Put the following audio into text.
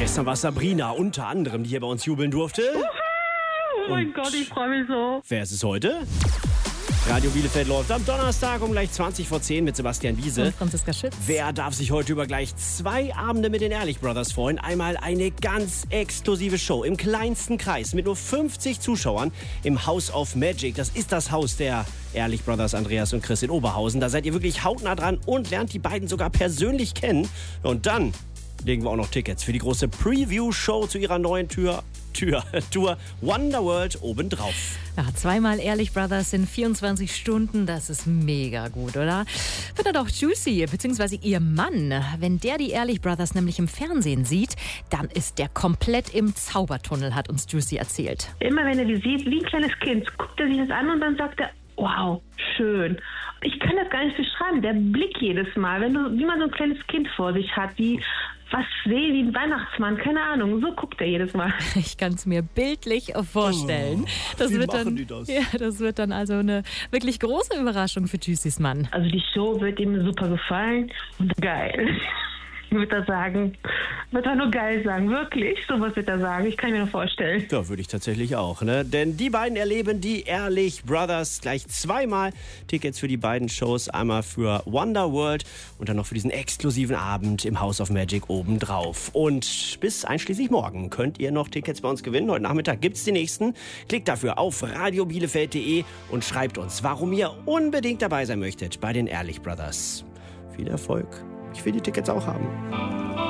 Gestern war Sabrina unter anderem, die hier bei uns jubeln durfte. Oh mein Gott, ich freue mich so. Wer ist es heute? Radio Bielefeld läuft am Donnerstag um gleich 20 vor 10 mit Sebastian Wiese. Und Franziska Schütz. Wer darf sich heute über gleich 2 Abende mit den Ehrlich Brothers freuen? Einmal eine ganz exklusive Show im kleinsten Kreis mit nur 50 Zuschauern im House of Magic. Das ist das Haus der Ehrlich Brothers Andreas und Chris in Oberhausen. Da seid ihr wirklich hautnah dran und lernt die beiden sogar persönlich kennen. Und dann legen wir auch noch Tickets für die große Preview-Show zu ihrer neuen Tour Wonderworld obendrauf. Ja, 2-mal Ehrlich Brothers in 24 Stunden, das ist mega gut, oder? Wird dann auch Juicy, beziehungsweise ihr Mann. Wenn der die Ehrlich Brothers nämlich im Fernsehen sieht, dann ist der komplett im Zaubertunnel, hat uns Juicy erzählt. Immer wenn er die sieht, wie ein kleines Kind, guckt er sich das an und dann sagt er, wow, schön. Ich kann das gar nicht beschreiben. Der Blick jedes Mal, wie man so ein kleines Kind vor sich hat, wie ein Weihnachtsmann, keine Ahnung, so guckt er jedes Mal. Ich kann es mir bildlich vorstellen. Das wird dann also eine wirklich große Überraschung für Juicys Mann. Also die Show wird ihm super gefallen und geil. Wird er nur geil sagen, wirklich, sowas wird er sagen, ich kann mir nur vorstellen. Ja, würde ich tatsächlich auch, ne? Denn die beiden erleben die Ehrlich Brothers gleich 2-mal. Tickets für die beiden Shows, einmal für Wonderworld und dann noch für diesen exklusiven Abend im House of Magic obendrauf. Und bis einschließlich morgen könnt ihr noch Tickets bei uns gewinnen. Heute Nachmittag gibt's die nächsten. Klickt dafür auf radiobielefeld.de und schreibt uns, warum ihr unbedingt dabei sein möchtet bei den Ehrlich Brothers. Viel Erfolg. Ich will die Tickets auch haben.